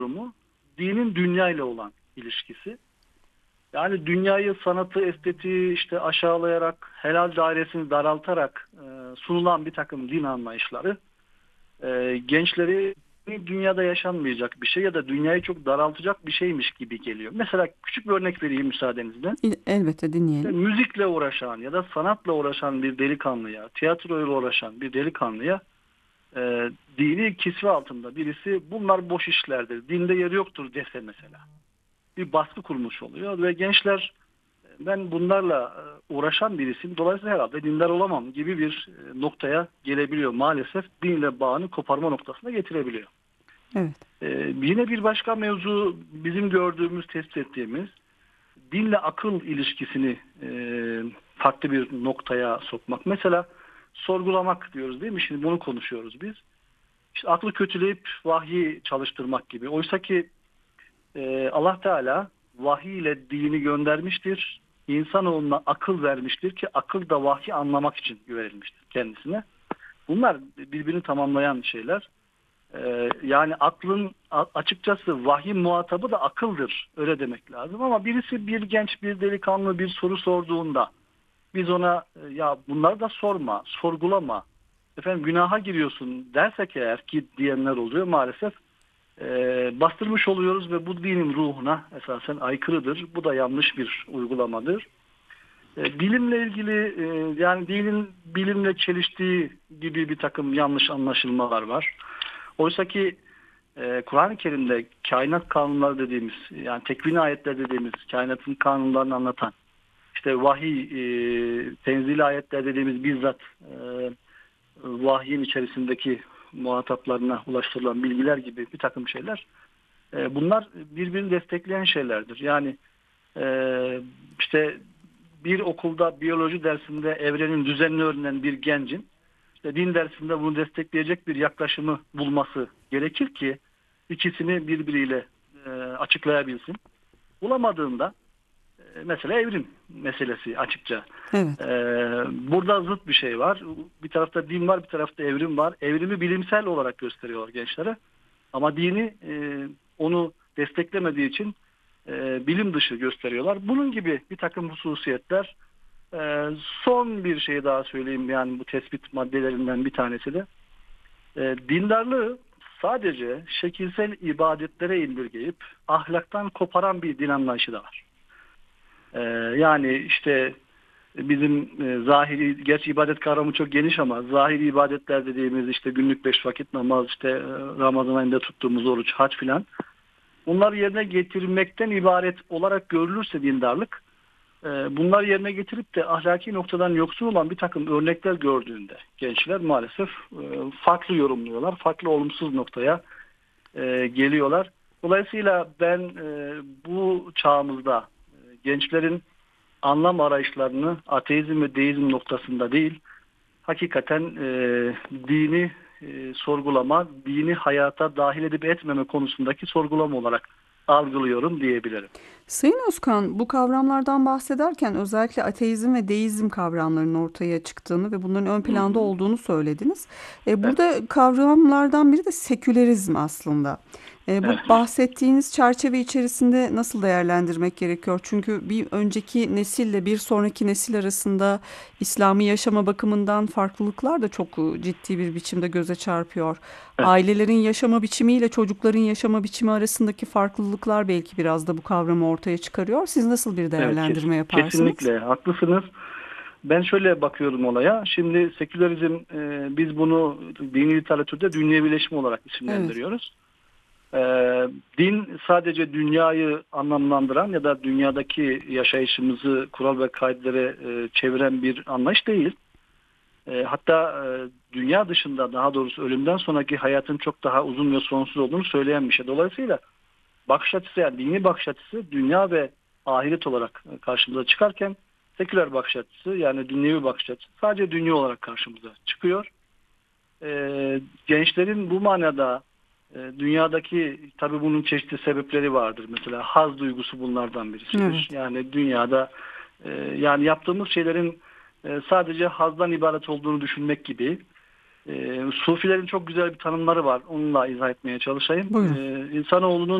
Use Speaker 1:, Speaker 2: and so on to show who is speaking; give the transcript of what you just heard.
Speaker 1: durumu dinin dünya ile olan ilişkisi. Yani dünyayı, sanatı, estetiği işte aşağılayarak, helal dairesini daraltarak sunulan bir takım din anlayışları gençleri dünyada yaşanmayacak bir şey ya da dünyayı çok daraltacak bir şeymiş gibi geliyor. Mesela küçük bir örnek vereyim müsaadenizle.
Speaker 2: Elbette dinleyelim.
Speaker 1: Müzikle uğraşan ya da sanatla uğraşan bir delikanlıya, tiyatroyla uğraşan bir delikanlıya dini kisve altında birisi bunlar boş işlerdir, dinde yeri yoktur dese mesela. Bir baskı kurmuş oluyor ve gençler ben bunlarla uğraşan birisiyim, dolayısıyla herhalde dindar olamam gibi bir noktaya gelebiliyor. Maalesef dinle bağını koparma noktasına getirebiliyor.
Speaker 2: Evet.
Speaker 1: Yine bir başka mevzu bizim gördüğümüz, tespit ettiğimiz dinle akıl ilişkisini farklı bir noktaya sokmak. Mesela sorgulamak diyoruz değil mi? Şimdi bunu konuşuyoruz biz. İşte aklı kötüleyip vahyi çalıştırmak gibi. Oysa ki Allah Teala vahiy ile dini göndermiştir. İnsanoğluna akıl vermiştir ki akıl da vahyi anlamak için verilmiştir kendisine. Bunlar birbirini tamamlayan şeyler. Yani aklın açıkçası vahiy muhatabı da akıldır. Öyle demek lazım ama birisi bir genç bir delikanlı bir soru sorduğunda biz ona ya bunları da sorma, sorgulama. Efendim günaha giriyorsun dersek eğer ki diyenler oluyor maalesef bastırmış oluyoruz ve bu dinin ruhuna esasen aykırıdır. Bu da yanlış bir uygulamadır. Bilimle ilgili yani dinin bilimle çeliştiği gibi bir takım yanlış anlaşılmalar var. Oysa ki Kur'an-ı Kerim'de kainat kanunları dediğimiz yani tekvini ayetler dediğimiz kainatın kanunlarını anlatan işte vahiy tenzil ayetler dediğimiz bizzat vahyin içerisindeki muhataplarına ulaştırılan bilgiler gibi bir takım şeyler bunlar birbirini destekleyen şeylerdir. Yani e, işte bir okulda biyoloji dersinde evrenin düzenini öğrenen bir gencin işte din dersinde bunu destekleyecek bir yaklaşımı bulması gerekir ki ikisini birbiriyle açıklayabilsin. Bulamadığında mesela evrim meselesi açıkça.
Speaker 2: Evet.
Speaker 1: Burada zıt bir şey var. Bir tarafta din var, bir tarafta evrim var. Evrimi bilimsel olarak gösteriyorlar gençlere. Ama dini onu desteklemediği için bilim dışı gösteriyorlar. Bunun gibi bir takım hususiyetler. Son bir şey daha söyleyeyim yani bu tespit maddelerinden bir tanesi de. Dindarlığı sadece şekilsel ibadetlere indirgeyip ahlaktan koparan bir din anlayışı da var. Yani işte bizim zahiri, gerçi ibadet kavramı çok geniş ama zahiri ibadetler dediğimiz işte günlük 5 vakit namaz, işte Ramazan ayında tuttuğumuz oruç, hac filan. Bunları yerine getirmekten ibaret olarak görülürse dindarlık, bunları yerine getirip de ahlaki noktadan yoksun olan bir takım örnekler gördüğünde gençler maalesef farklı yorumluyorlar, farklı olumsuz noktaya geliyorlar. Dolayısıyla ben bu çağımızda gençlerin anlam arayışlarını ateizm ve deizm noktasında değil, hakikaten dini sorgulama, dini hayata dahil edip etmeme konusundaki sorgulama olarak algılıyorum diyebilirim.
Speaker 2: Sayın Özkan, bu kavramlardan bahsederken özellikle ateizm ve deizm kavramlarının ortaya çıktığını ve bunların ön
Speaker 1: Hı
Speaker 2: planda
Speaker 1: hı.
Speaker 2: olduğunu söylediniz.
Speaker 1: Evet,
Speaker 2: Burada kavramlardan biri de sekülerizm aslında. Bu
Speaker 1: evet.
Speaker 2: bahsettiğiniz çerçeve içerisinde nasıl değerlendirmek gerekiyor? Çünkü bir önceki nesille bir sonraki nesil arasında İslami yaşama bakımından farklılıklar da çok ciddi bir biçimde göze çarpıyor.
Speaker 1: Evet.
Speaker 2: Ailelerin yaşama biçimiyle çocukların yaşama biçimi arasındaki farklılıklar belki biraz da bu kavramı ortaya çıkarıyor. Siz nasıl bir
Speaker 1: Evet,
Speaker 2: değerlendirme yaparsınız?
Speaker 1: kesinlikle haklısınız. Ben şöyle bakıyorum olaya. Şimdi sekülerizm biz bunu dini literatürde dünyevileşme olarak
Speaker 2: Evet,
Speaker 1: isimlendiriyoruz. E, Din sadece dünyayı anlamlandıran ya da dünyadaki yaşayışımızı kural ve kaidelere çeviren bir anlayış değil. Hatta dünya dışında daha doğrusu ölümden sonraki hayatın çok daha uzun ve sonsuz olduğunu söyleyen bir şey. Dolayısıyla bakış açısı yani dini bakış açısı dünya ve ahiret olarak karşımıza çıkarken seküler bakış açısı yani dünyevi bakış açısı sadece dünya olarak karşımıza çıkıyor. Gençlerin bu manada dünyadaki tabii bunun çeşitli sebepleri vardır. Mesela haz duygusu bunlardan birisidir.
Speaker 2: evet,
Speaker 1: Yani dünyada yani yaptığımız şeylerin sadece hazdan ibaret olduğunu düşünmek gibi. Sufilerin çok güzel bir tanımları var. Onunla izah etmeye çalışayım.
Speaker 2: Buyurun.
Speaker 1: İnsanoğlunun